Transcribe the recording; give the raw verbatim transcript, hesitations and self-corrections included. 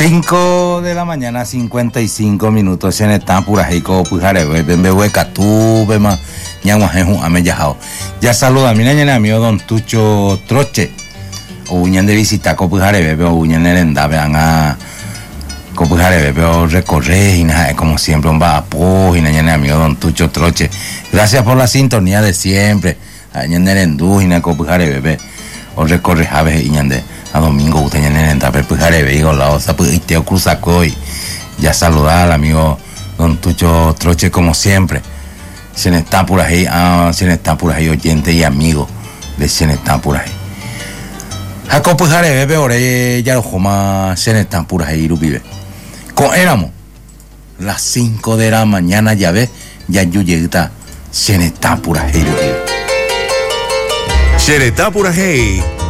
cinco de la mañana, cincuenta y cinco minutos. En esta pura heico pujare, bembe hueca tú, bema, ñaguajeju, amellajao. Ya saluda a mi niña amigo don Tucho Troche. O uñan de visita, copujare, bebe, o uñan herenda, vean a copujare, bebe, o recorrer, y nada, como siempre, un vapo, y niña amigo don Tucho Troche. Gracias por la sintonía de siempre. Añan herendú, y na copujare, bebe, o recorrer, javes, y ñande. A domingo usted ya en el pujare veigo la osa pues te cruzaco y ya saludar al amigo don Tucho Troche como siempre. Se está por ahí, ah, se está por ahí oyente y amigo de se está por ahí. Jaco pujare bebe ore ya lo joma se está por ahí lo vive. Con éramos las cinco de la mañana ya ve ya yo llega se está por ahí lo vive. Se está por ahí.